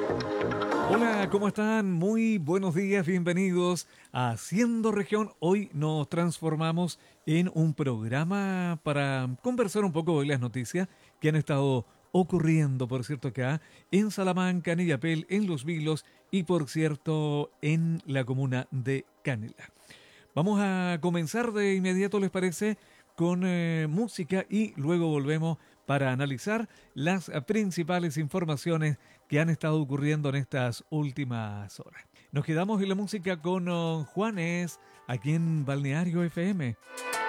Hola, ¿cómo están? Muy buenos días, bienvenidos a Haciendo Región. Hoy nos transformamos en un programa para conversar un poco de las noticias que han estado ocurriendo, por cierto, acá en Salamanca, en Illapel, en Los Vilos y, por cierto, en la comuna de Canela. Vamos a comenzar de inmediato, ¿les parece? Con música y luego volvemos para analizar las principales informaciones que han estado ocurriendo en estas últimas horas. Nos quedamos en la música con Juanes, aquí en Balneario FM.